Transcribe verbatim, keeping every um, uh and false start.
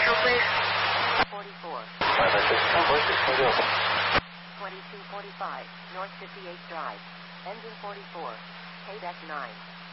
commercial, please? forty-four. five five six, Convoy six four zero. twenty-two forty-five, North fifty-eighth Drive. Engine forty-four. Quebec nine.